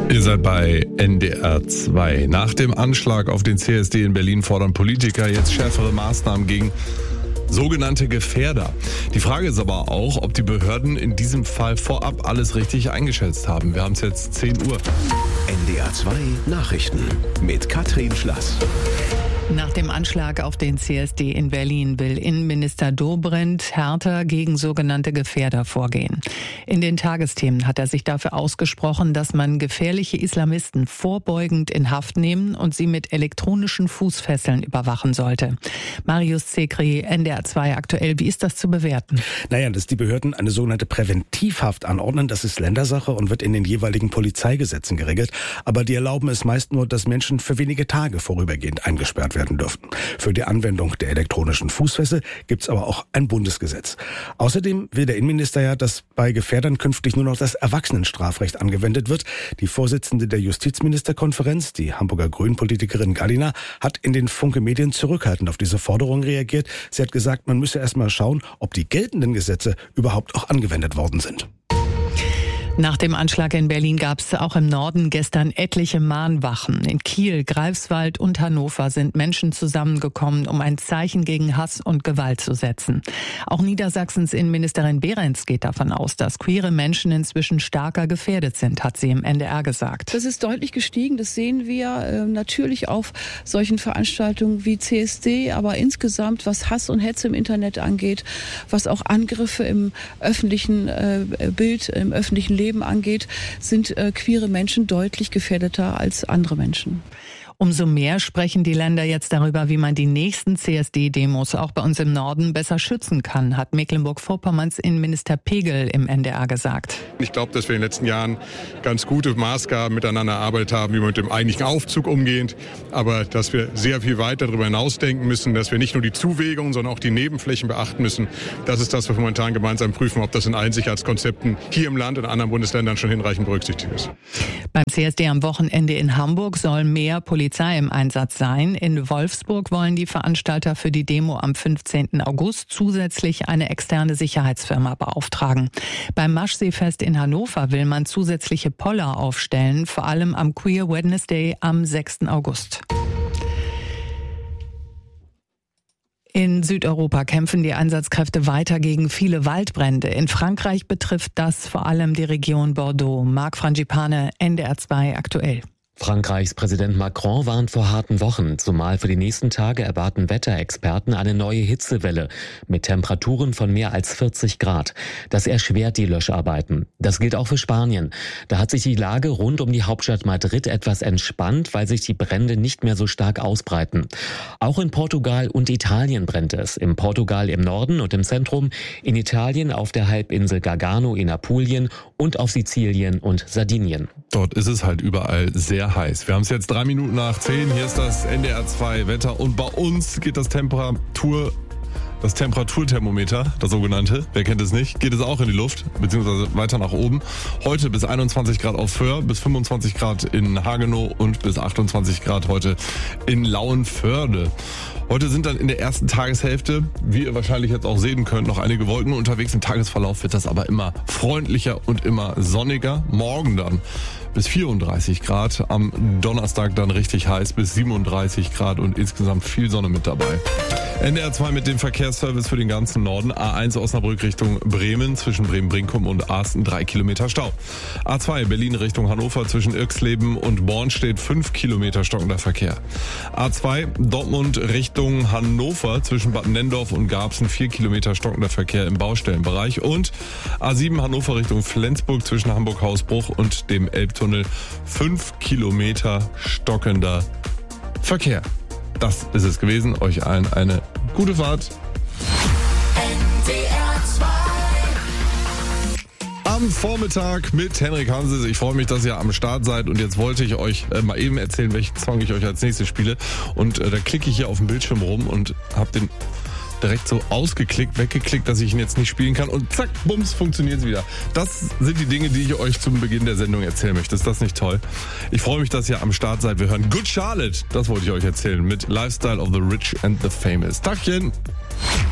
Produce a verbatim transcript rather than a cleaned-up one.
Ihr seid bei N D R zwei. Nach dem Anschlag auf den C S D in Berlin fordern Politiker jetzt schärfere Maßnahmen gegen sogenannte Gefährder. Die Frage ist aber auch, ob die Behörden in diesem Fall vorab alles richtig eingeschätzt haben. Wir haben es jetzt zehn Uhr. N D R zwei Nachrichten mit Katrin Schlass. Nach dem Anschlag auf den C S D in Berlin will Innenminister Dobrindt härter gegen sogenannte Gefährder vorgehen. In den Tagesthemen hat er sich dafür ausgesprochen, dass man gefährliche Islamisten vorbeugend in Haft nehmen und sie mit elektronischen Fußfesseln überwachen sollte. Marius Zekri, N D R zwei aktuell. Wie ist das zu bewerten? Naja, dass die Behörden eine sogenannte Präventivhaft anordnen, das ist Ländersache und wird in den jeweiligen Polizeigesetzen geregelt. Aber die erlauben es meist nur, dass Menschen für wenige Tage vorübergehend eingesperrt werden dürfen. Für die Anwendung der elektronischen Fußfessel gibt es aber auch ein Bundesgesetz. Außerdem will der Innenminister ja, dass bei Gefährdern künftig nur noch das Erwachsenenstrafrecht angewendet wird. Die Vorsitzende der Justizministerkonferenz, die Hamburger Grünen-Politikerin Gallina, hat in den Funke-Medien zurückhaltend auf diese Forderung reagiert. Sie hat gesagt, man müsse erst mal schauen, ob die geltenden Gesetze überhaupt auch angewendet worden sind. Nach dem Anschlag in Berlin gab es auch im Norden gestern etliche Mahnwachen. In Kiel, Greifswald und Hannover sind Menschen zusammengekommen, um ein Zeichen gegen Hass und Gewalt zu setzen. Auch Niedersachsens Innenministerin Behrens geht davon aus, dass queere Menschen inzwischen stärker gefährdet sind, hat sie im N D R gesagt. Das ist deutlich gestiegen, das sehen wir äh, natürlich auf solchen Veranstaltungen wie C S D, aber insgesamt, was Hass und Hetze im Internet angeht, was auch Angriffe im öffentlichen äh, Bild, im öffentlichen Leben angeht, sind äh, queere Menschen deutlich gefährdeter als andere Menschen. Umso mehr sprechen die Länder jetzt darüber, wie man die nächsten C S D-Demos auch bei uns im Norden besser schützen kann, hat Mecklenburg-Vorpommerns Innenminister Pegel im N D R gesagt. Ich glaube, dass wir in den letzten Jahren ganz gute Maßgaben miteinander erarbeitet haben, wie wir mit dem eigentlichen Aufzug umgehen, aber dass wir sehr viel weiter darüber hinausdenken müssen, dass wir nicht nur die Zuwägungen, sondern auch die Nebenflächen beachten müssen. Das ist das, was wir momentan gemeinsam prüfen, ob das in allen Sicherheitskonzepten hier im Land und in anderen Bundesländern schon hinreichend berücksichtigt ist. Beim C S D am Wochenende in Hamburg soll mehr Polizei im Einsatz sein. In Wolfsburg wollen die Veranstalter für die Demo am fünfzehnten August zusätzlich eine externe Sicherheitsfirma beauftragen. Beim Maschseefest in Hannover will man zusätzliche Poller aufstellen, vor allem am Queer Wednesday am sechsten August. In Südeuropa kämpfen die Einsatzkräfte weiter gegen viele Waldbrände. In Frankreich betrifft das vor allem die Region Bordeaux. Marc Frangipane, N D R zwei aktuell. Frankreichs Präsident Macron warnt vor harten Wochen, zumal für die nächsten Tage erwarten Wetterexperten eine neue Hitzewelle mit Temperaturen von mehr als vierzig Grad. Das erschwert die Löscharbeiten. Das gilt auch für Spanien. Da hat sich die Lage rund um die Hauptstadt Madrid etwas entspannt, weil sich die Brände nicht mehr so stark ausbreiten. Auch in Portugal und Italien brennt es. In Portugal im Norden und im Zentrum, in Italien auf der Halbinsel Gargano in Apulien und auf Sizilien und Sardinien. Dort ist es halt überall sehr heiß. Wir haben es jetzt drei Minuten nach zehn. Hier ist das N D R zwei Wetter und bei uns geht das Temperatur, das Temperaturthermometer, das sogenannte, wer kennt es nicht, geht es auch in die Luft, beziehungsweise weiter nach oben. Heute bis einundzwanzig Grad auf Föhr, bis fünfundzwanzig Grad in Hagenow und bis achtundzwanzig Grad heute in Lauenförde. Heute sind dann in der ersten Tageshälfte, wie ihr wahrscheinlich jetzt auch sehen könnt, noch einige Wolken unterwegs. Im Tagesverlauf wird das aber immer freundlicher und immer sonniger. Morgen dann bis vierunddreißig Grad, am Donnerstag dann richtig heiß bis siebenunddreißig Grad und insgesamt viel Sonne mit dabei. N D R zwei mit dem Verkehrsservice für den ganzen Norden. A eins Osnabrück Richtung Bremen, zwischen Bremen-Brinkum und Asten drei Kilometer Stau. A zwei Berlin Richtung Hannover, zwischen Irxleben und Born steht fünf Kilometer stockender Verkehr. A zwei Dortmund Richtung Hannover, zwischen Bad Nendorf und Garbsen vier Kilometer stockender Verkehr im Baustellenbereich. Und A sieben Hannover Richtung Flensburg, zwischen Hamburg-Hausbruch und dem Elbtunnel fünf Kilometer stockender Verkehr. Das ist es gewesen. Euch allen eine gute Fahrt. N D R zwei Am Vormittag mit Henrik Hanses. Ich freue mich, dass ihr am Start seid. Und jetzt wollte ich euch äh, mal eben erzählen, welchen Song ich euch als nächstes spiele. Und äh, da klicke ich hier auf dem Bildschirm rum und habe den direkt so ausgeklickt, weggeklickt, dass ich ihn jetzt nicht spielen kann. Und zack, bums, funktioniert es wieder. Das sind die Dinge, die ich euch zum Beginn der Sendung erzählen möchte. Ist das nicht toll? Ich freue mich, dass ihr am Start seid. Wir hören Good Charlotte. Das wollte ich euch erzählen mit Lifestyle of the Rich and the Famous. Tagchen!